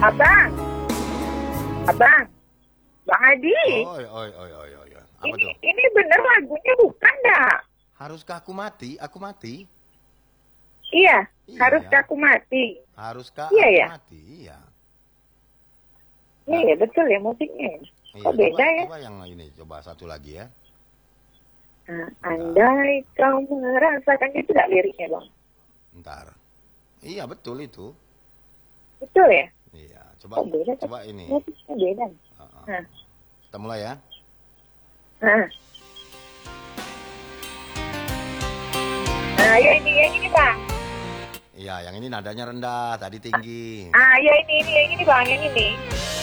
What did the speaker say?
Abang, abang, Bang Adi. Oi. Apa Ini, tuh? ini bener lagunya bukan dah? Haruskah aku mati? Aku mati. Iya, Iya. haruskah aku mati? Haruskah Iya, aku ya? mati? Iya. Iya, betul ya musiknya. Iya, Kok beda ya? coba yang ini, coba satu lagi ya. Nah, andai kau merasakan itu gak liriknya, Bang? Ntar. Iya, betul itu. Betul ya? Iya, Kok beda? coba ini. Musiknya beda. Nah, Kita mulai ya. nah. Nah, ya ini Bang. Iya, yang ini nadanya rendah, tadi tinggi. Ah, ya ini Bang, yang ini.